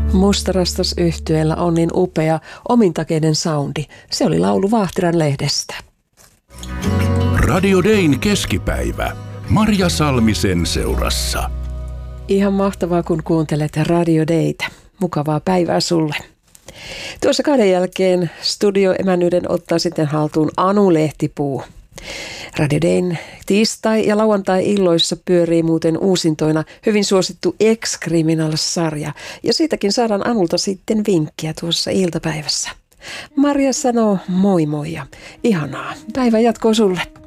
Mustarastas -yhtyeellä on niin upea omintakeinen soundi. Se oli laulu Vahtiran lehdestä. Radio Dayn keskipäivä. Marja Salmisen seurassa. Ihan mahtavaa, kun kuuntelet Radio Daytä. Mukavaa päivää sulle. Tuossa 2 jälkeen studioemännyyden ottaa sitten haltuun Anu Lehtipuu. Radio Dayn tiistai- ja lauantai-illoissa pyörii muuten uusintoina hyvin suosittu Ex-Criminals-sarja. Ja siitäkin saadaan Anulta sitten vinkkiä tuossa iltapäivässä. Marja sanoo moi moi ja ihanaa. Päivän jatkoa sulle.